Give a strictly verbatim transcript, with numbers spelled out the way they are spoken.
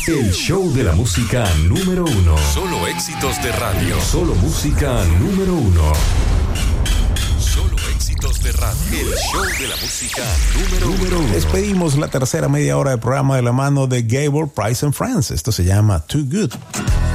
El show de la música número uno. Solo éxitos de radio. Solo música número uno. Solo éxitos de radio. El show de la música número, número uno. Despedimos la tercera media hora del programa de la mano de Gable, Price and Friends. Esto se llama Too Good.